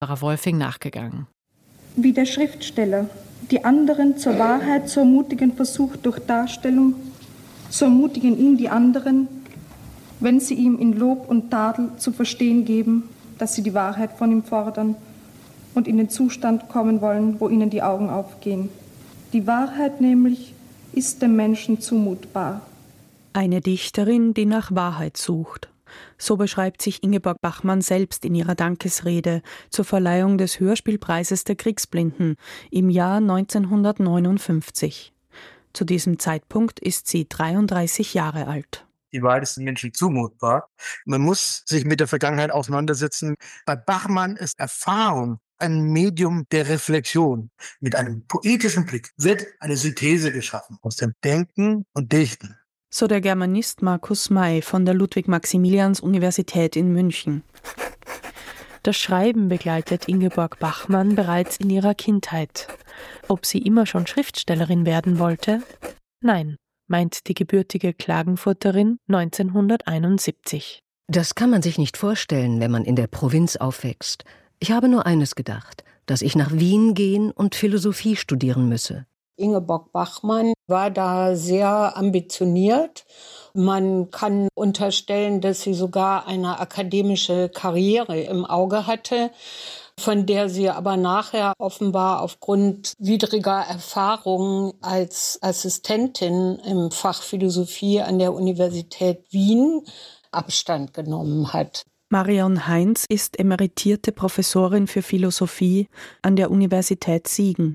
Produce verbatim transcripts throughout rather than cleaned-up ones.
Barbara Wolfing nachgegangen. Wie der Schriftsteller die anderen zur Wahrheit zu ermutigen versucht durch Darstellung, so ermutigen ihn die anderen, wenn sie ihm in Lob und Tadel zu verstehen geben, dass sie die Wahrheit von ihm fordern und in den Zustand kommen wollen, wo ihnen die Augen aufgehen. Die Wahrheit nämlich ist dem Menschen zumutbar. Eine Dichterin, die nach Wahrheit sucht. So beschreibt sich Ingeborg Bachmann selbst in ihrer Dankesrede zur Verleihung des Hörspielpreises der Kriegsblinden im Jahr neunzehnhundertneunundfünfzig. Zu diesem Zeitpunkt ist sie dreiunddreißig Jahre alt. Die Wahrheit ist den Menschen zumutbar. Man muss sich mit der Vergangenheit auseinandersetzen. Bei Bachmann ist Erfahrung ein Medium der Reflexion. Mit einem poetischen Blick wird eine Synthese geschaffen aus dem Denken und Dichten. So der Germanist Markus May von der Ludwig-Maximilians-Universität in München. Das Schreiben begleitet Ingeborg Bachmann bereits in ihrer Kindheit. Ob sie immer schon Schriftstellerin werden wollte? Nein, meint die gebürtige Klagenfurterin neunzehnhunderteinundsiebzig. Das kann man sich nicht vorstellen, wenn man in der Provinz aufwächst. Ich habe nur eines gedacht, dass ich nach Wien gehen und Philosophie studieren müsse. Ingeborg Bachmann war da sehr ambitioniert. Man kann unterstellen, dass sie sogar eine akademische Karriere im Auge hatte, von der sie aber nachher offenbar aufgrund widriger Erfahrungen als Assistentin im Fach Philosophie an der Universität Wien Abstand genommen hat. Marion Heinz ist emeritierte Professorin für Philosophie an der Universität Siegen.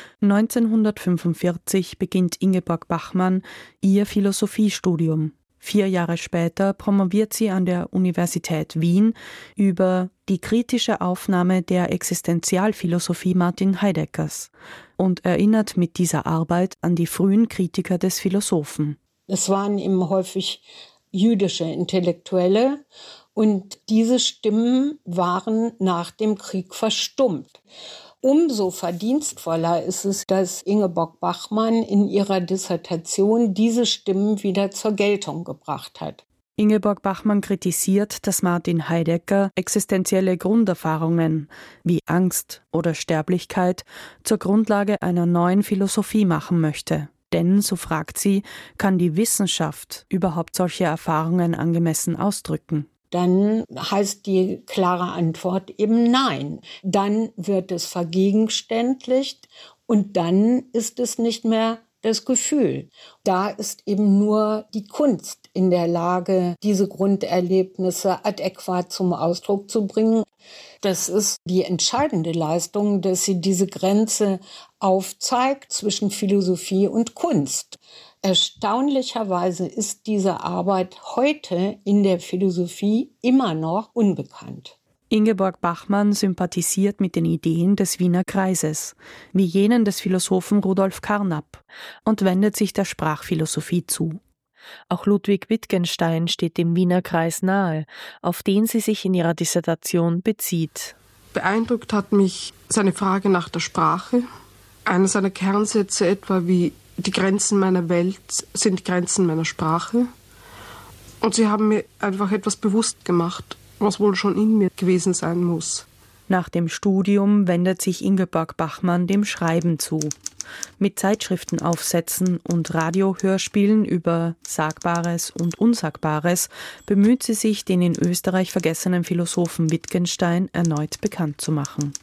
neunzehnhundertfünfundvierzig beginnt Ingeborg Bachmann ihr Philosophiestudium. Vier Jahre später promoviert sie an der Universität Wien über die kritische Aufnahme der Existenzialphilosophie Martin Heideggers und erinnert mit dieser Arbeit an die frühen Kritiker des Philosophen. Es waren eben häufig jüdische Intellektuelle und diese Stimmen waren nach dem Krieg verstummt. Umso verdienstvoller ist es, dass Ingeborg Bachmann in ihrer Dissertation diese Stimmen wieder zur Geltung gebracht hat. Ingeborg Bachmann kritisiert, dass Martin Heidegger existenzielle Grunderfahrungen wie Angst oder Sterblichkeit zur Grundlage einer neuen Philosophie machen möchte. Denn, so fragt sie, kann die Wissenschaft überhaupt solche Erfahrungen angemessen ausdrücken? Dann heißt die klare Antwort eben nein. Dann wird es vergegenständlicht und dann ist es nicht mehr das Gefühl. Da ist eben nur die Kunst in der Lage, diese Grunderlebnisse adäquat zum Ausdruck zu bringen. Das ist die entscheidende Leistung, dass sie diese Grenze aufzeigt zwischen Philosophie und Kunst. Erstaunlicherweise ist diese Arbeit heute in der Philosophie immer noch unbekannt. Ingeborg Bachmann sympathisiert mit den Ideen des Wiener Kreises, wie jenen des Philosophen Rudolf Carnap, und wendet sich der Sprachphilosophie zu. Auch Ludwig Wittgenstein steht dem Wiener Kreis nahe, auf den sie sich in ihrer Dissertation bezieht. Beeindruckt hat mich seine Frage nach der Sprache. Einer seiner Kernsätze etwa wie: Die Grenzen meiner Welt sind die Grenzen meiner Sprache. Und sie haben mir einfach etwas bewusst gemacht, was wohl schon in mir gewesen sein muss. Nach dem Studium wendet sich Ingeborg Bachmann dem Schreiben zu. Mit Zeitschriftenaufsätzen und Radiohörspielen über Sagbares und Unsagbares bemüht sie sich, den in Österreich vergessenen Philosophen Wittgenstein erneut bekannt zu machen.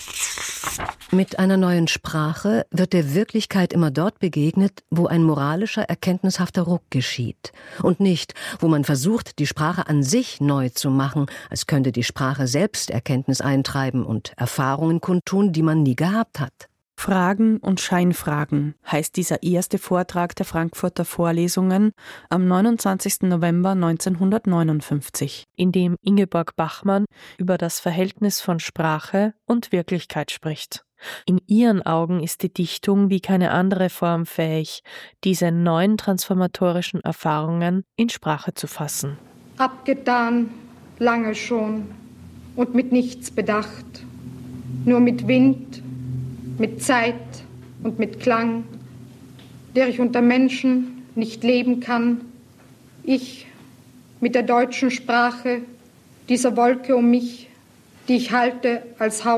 Mit einer neuen Sprache wird der Wirklichkeit immer dort begegnet, wo ein moralischer, erkenntnishafter Ruck geschieht. Und nicht, wo man versucht, die Sprache an sich neu zu machen, als könnte die Sprache selbst Erkenntnis eintreiben und Erfahrungen kundtun, die man nie gehabt hat. Fragen und Scheinfragen heißt dieser erste Vortrag der Frankfurter Vorlesungen am neunundzwanzigsten November neunzehnhundertneunundfünfzig, in dem Ingeborg Bachmann über das Verhältnis von Sprache und Wirklichkeit spricht. In ihren Augen ist die Dichtung wie keine andere Form fähig, diese neuen transformatorischen Erfahrungen in Sprache zu fassen. Abgetan, lange schon und mit nichts bedacht, nur mit Wind, mit Zeit und mit Klang, der ich unter Menschen nicht leben kann. Ich mit der deutschen Sprache, dieser Wolke um mich, die ich halte als Haupt